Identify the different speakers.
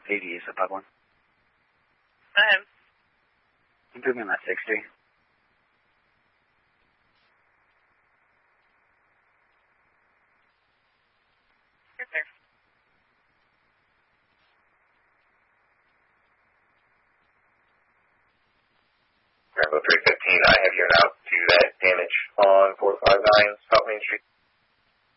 Speaker 1: 80 is a bug one.
Speaker 2: Go ahead.
Speaker 1: You put me on that 60.
Speaker 2: You're there.
Speaker 3: Bravo 315, I have you out to that damage on 459 South Main Street.